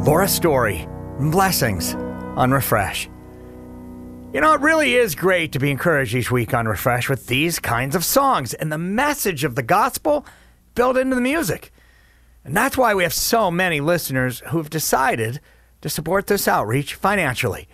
Laura Story, blessings on Refresh. You know, it really is great to be encouraged each week on Refresh with these kinds of songs and the message of the gospel built into the music. And that's why we have so many listeners who've decided to support this outreach financially.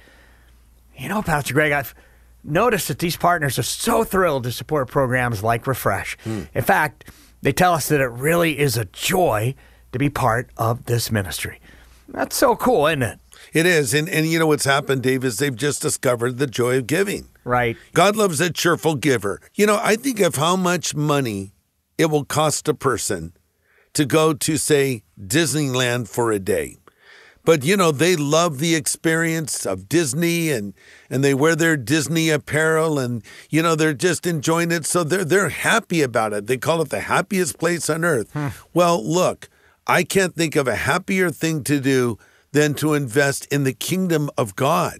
You know, Pastor Greg, I've noticed that these partners are so thrilled to support programs like Refresh. In fact, they tell us that it really is a joy to be part of this ministry. That's so cool, isn't it? It is. And you know what's happened, Dave, is they've just discovered the joy of giving. Right. God loves a cheerful giver. You know, I think of how much money it will cost a person to go to, say, Disneyland for a day. But, you know, they love the experience of Disney and they wear their Disney apparel and, you know, they're just enjoying it. So they're happy about it. They call it the happiest place on earth. Well, look, I can't think of a happier thing to do than to invest in the kingdom of God,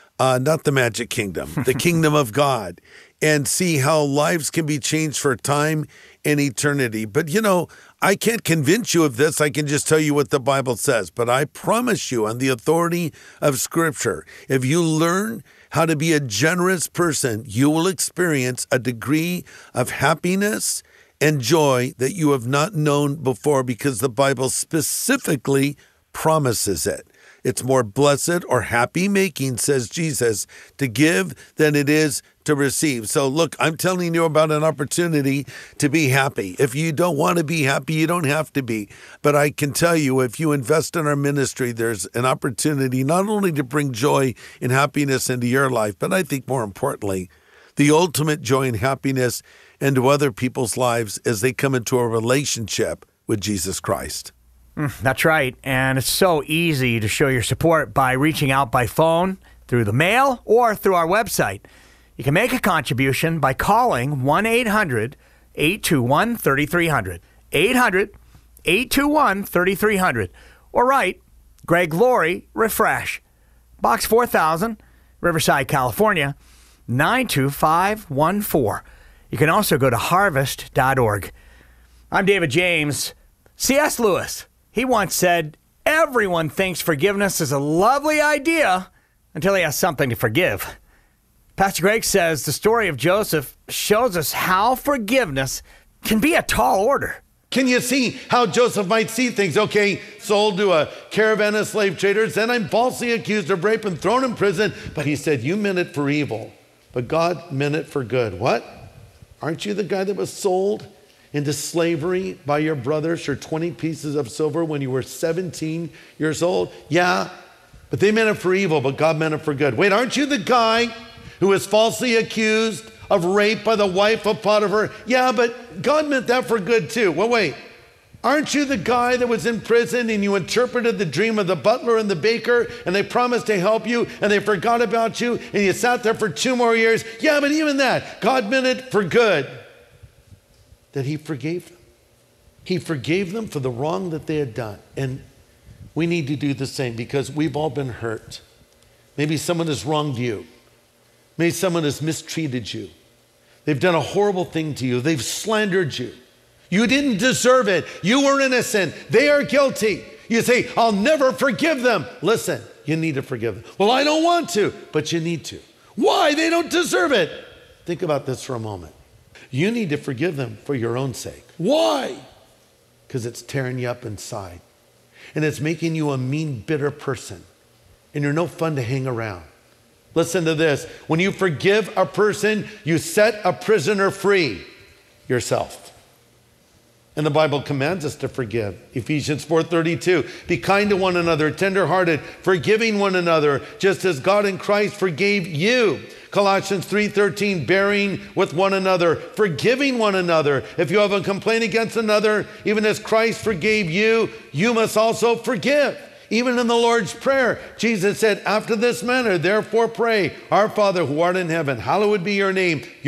not the Magic Kingdom, the kingdom of God, and see how lives can be changed for time and eternity. But, you know, I can't convince you of this. I can just tell you what the Bible says. But I promise you on the authority of Scripture, if you learn how to be a generous person, you will experience a degree of happiness and joy that you have not known before, because the Bible specifically promises it. It's more blessed or happy making, says Jesus, to give than it is to receive. So look, I'm telling you about an opportunity to be happy. If you don't want to be happy, you don't have to be. But I can tell you, if you invest in our ministry, there's an opportunity not only to bring joy and happiness into your life, but I think more importantly, the ultimate joy and happiness into other people's lives as they come into a relationship with Jesus Christ. That's right. And it's so easy to show your support by reaching out by phone, through the mail, or through our website. You can make a contribution by calling 1-800-821-3300. 800-821-3300. Or write Greg Laurie, Refresh, Box 4000, Riverside, California, 92514. You can also go to harvest.org. I'm David James. C.S. Lewis, he once said, everyone thinks forgiveness is a lovely idea until he has something to forgive. Pastor Greg says the story of Joseph shows us how forgiveness can be a tall order. Can you see how Joseph might see things? Okay, sold to a caravan of slave traders, then I'm falsely accused of rape and thrown in prison. But he said, you meant it for evil, but God meant it for good. What? Aren't you the guy that was sold into slavery by your brothers for 20 pieces of silver when you were 17 years old? Yeah, but they meant it for evil, but God meant it for good. Wait, aren't you the guy who was falsely accused of rape by the wife of Potiphar? Yeah, but God meant that for good too. Well, wait, aren't you the guy that was in prison and you interpreted the dream of the butler and the baker and they promised to help you and they forgot about you and you sat there for 2 more years? Yeah, but even that, God meant it for good. That he forgave them. He forgave them for the wrong that they had done. And we need to do the same because we've all been hurt. Maybe someone has wronged you. Maybe someone has mistreated you. They've done a horrible thing to you. They've slandered you. You didn't deserve it. You were innocent. They are guilty. You say, I'll never forgive them. Listen, you need to forgive them. Well, I don't want to, but you need to. Why? They don't deserve it. Think about this for a moment. You need to forgive them for your own sake. Why? Because it's tearing you up inside. And it's making you a mean, bitter person. And you're no fun to hang around. Listen to this. When you forgive a person, you set a prisoner free, yourself. And the Bible commands us to forgive. Ephesians 4:32, be kind to one another, tenderhearted, forgiving one another, just as God in Christ forgave you. Colossians 3:13, bearing with one another, forgiving one another. If you have a complaint against another, even as Christ forgave you, you must also forgive. Even in the Lord's Prayer, Jesus said, after this manner, therefore pray, our Father who art in heaven, hallowed be your name.